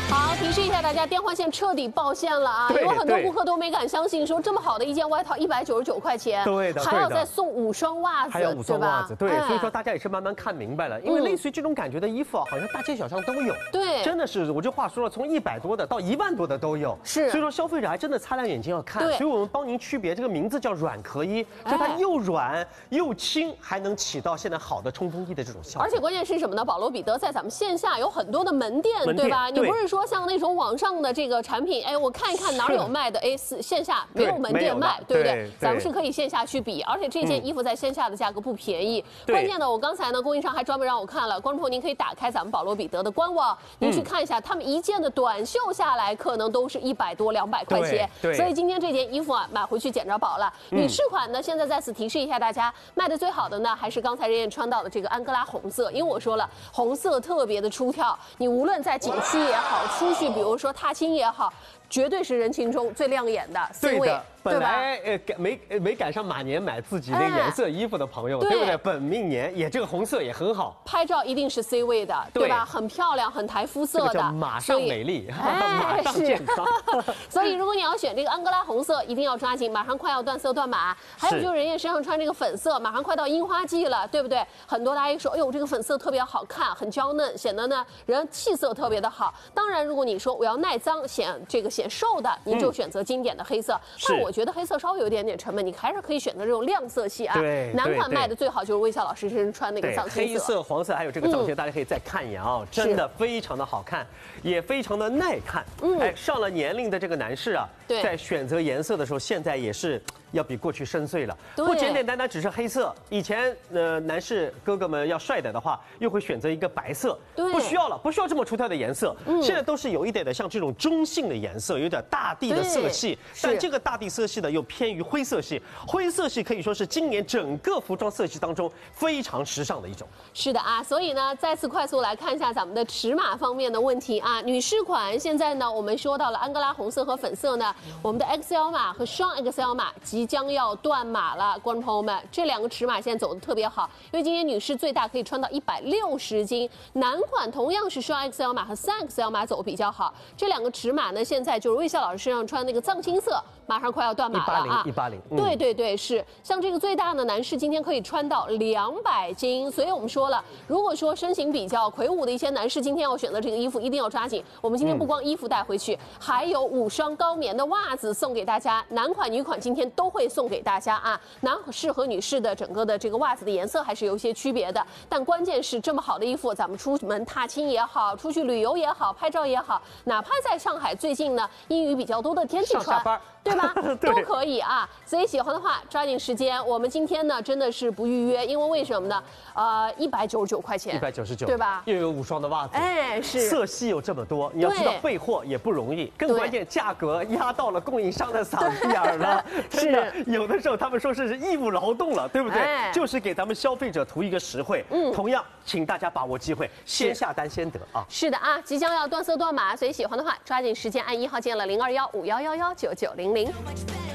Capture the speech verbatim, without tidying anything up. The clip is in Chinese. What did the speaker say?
好，提示一下大家，电话线彻底爆线了啊！有很多顾客都没敢相信，说这么好的一件外套一百九十九块钱， 对的， 还要再送五双袜子， 还有五双袜子，对，所以说大家也是慢慢看明白了，因为类似于这种感觉的衣服啊，好像大街小巷都有， 对， 真的是，我这话说了，从一百多的到一万多的都有， 是， 所以说消费者还真的擦亮眼睛要看，所以我们帮您区别，这个名字叫软壳衣，所以它又软又轻，还能起到现在好的冲锋衣的这种效果。 而且关键是什么呢？保罗彼得在咱们线下有很多的门店，对吧？你不是说像那种网上的这个产品，哎，我看一看哪有卖的，哎，线下没有门店卖，对不对？咱们是可以线下去比，而且这件衣服在线下的价格不便宜。关键呢，我刚才呢，供应商还专门让我看了，观众朋友您可以打开咱们保罗彼得的官网，您去看一下，他们一件的短袖下来可能都是一百多、两百块钱。所以今天这件衣服啊，买回去捡着宝了。女士款呢，现在再次提示一下大家，卖的最好的呢，还是刚才这件穿到的这个安哥拉红色，因为我说了，红色特别的出挑，你无论在景区也好，出去比如说踏青也好，绝对是人群中最亮眼的 C 位。 本来呃赶没没赶上马年买自己那颜色衣服的朋友，对不对？本命年也这个红色也很好， 拍照一定是 C 位的，对吧？很漂亮，很台肤色的， 马上美丽， 马上健康。 所以如果你要选这个安哥拉红色，一定要抓紧，马上快要断色断码。还有就是人家身上穿这个粉色，马上快到樱花季了，对不对？很多大家说，哎呦，这个粉色特别好看，很娇嫩，显得呢人气色特别的好。当然，如果你说我要耐脏，显这个显瘦的，您就选择经典的黑色。但我觉得黑色稍微有一点点沉闷，你还是可以选择这种亮色系啊。 对， 男款卖的最好就是微笑老师身上穿那个藏青色， 黑色、黄色还有这个藏青，大家可以再看一眼啊，真的非常的好看，也非常的耐看。嗯，哎，上了年龄的这个男士啊，在选择颜色的时候，现在也是要比过去深邃了，不简简单单只是黑色。以前呃，男士哥哥们要帅点的话，又会选择一个白色，不需要了，不需要这么出挑的颜色。现在都是有一点的像这种中性的颜色，有点大地的色系，但这个大地色系呢又偏于灰色系。灰色系可以说是今年整个服装色系当中非常时尚的一种。 是的啊，所以呢，再次快速来看一下咱们的尺码方面的问题啊。女士款现在呢，我们说到了安哥拉红色和粉色呢，我们的 X L 码和双 X L 码即将要断码了，观众朋友们，这两个尺码现在走的特别好，因为今天女士最大可以穿到一百六十斤，男款同样是双 X L 码和三 X L 码走比较好。这两个尺码呢，现在就是微笑老师身上穿那个藏青色，马上快要断码了啊！ 一八零， 对对对，是像这个最大的男士今天可以穿到两百斤，所以我们说了，如果说身形比较魁梧的一些男士，今天要选择这个衣服，一定要抓紧。我们今天不光衣服带回去，嗯、还有五双高棉的袜子送给大家，男款女款今天都会送给大家啊。男士和女士的整个的这个袜子的颜色还是有一些区别的，但关键是这么好的衣服，咱们出门踏青也好，出去旅游也好，拍照也好，哪怕在上海最近呢阴雨比较多的天气穿，对吧？都可以啊。所以喜欢的话抓紧时间。我们今天呢真的是不预约，因为为什么呢？呃，一百九十九块钱， 一百九十九， 对吧？ 又有五双的袜子， 哎，是色系有这么多，你要知道备货也不容易，更关键价格压到了供应商的嗓子眼儿了。真的，有的时候他们说是义务劳动了，对不对？哎、就是给咱们消费者图一个实惠。嗯，同样，请大家把握机会，先下单先得啊。 是的啊，即将要断色断码，所以喜欢的话抓紧时间按一号键了零二幺五幺幺幺九九零零。